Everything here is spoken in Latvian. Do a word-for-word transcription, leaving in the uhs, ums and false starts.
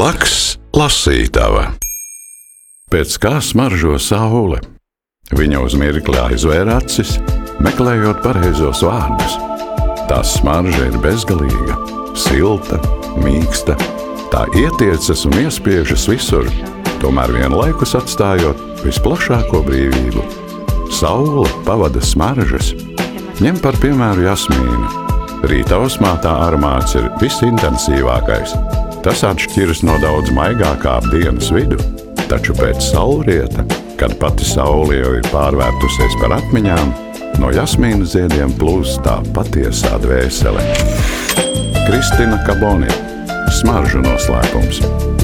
Blakus lasītava. Pēc kā smaržo saule? Viņa uz mirkli aizvēra acis, meklējot pareizos vārdus. Tās smarža ir bezgalīga, silta, mīksta. Tā ietiecas un iespiežas visur, tomēr vienlaikus atstājot visplašāko brīvību. Saule pavada smaržas. Ņem par piemēru jasmīnu. Rītausmā tā aromāts ir visintensīvākais. Tas atšķiras no daudz maigākā ap dienas vidu, taču pēc saulrieta, kad pati saule jau ir pārvērtusies par atmiņām, no jasmīna ziediem plūst tā patiesā dvēsele. Kristina Kaboni, Smaržu noslēpums.